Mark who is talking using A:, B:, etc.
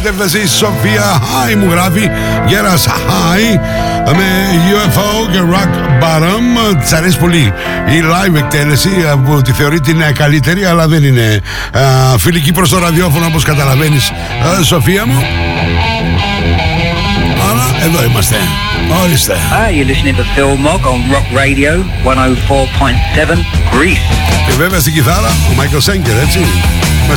A: κατέφτασε η Σοφία High, μου γράφει. Γέρας High με UFO και Rock Bottom. Της αρέσει πολύ η live εκτέλεση που τη θεωρεί την καλύτερη, αλλά δεν είναι φιλική προς το ραδιόφωνο, όπως καταλαβαίνεις, Σοφία μου. Αλλά εδώ είμαστε. Ορίστε.
B: You're listening to Phil Mogg on Rock Radio 104.7 Greece.
A: Και βέβαια στην κιθάρα ο Michael Schenker, έτσι.